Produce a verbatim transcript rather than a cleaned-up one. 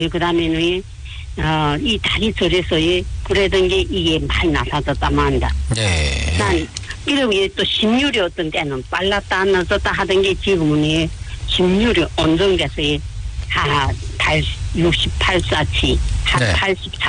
그 다음에는 어, 이 다리 절에서 그러던 게 이게 많이 나사졌다만 한다. 네. 난 이러게 또 심률이 어떤 때는 빨랐다 안 늦었다 하던 게 지금은 심률이 온정돼서 한 육십팔 사치 한 네. 팔십사